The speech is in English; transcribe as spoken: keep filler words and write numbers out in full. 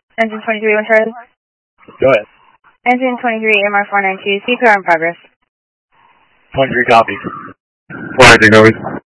Engine twenty-three, one Charlie. Go ahead. Engine twenty-three, M R four nine two, C P R in progress. twenty-three, copy. four nine three, over.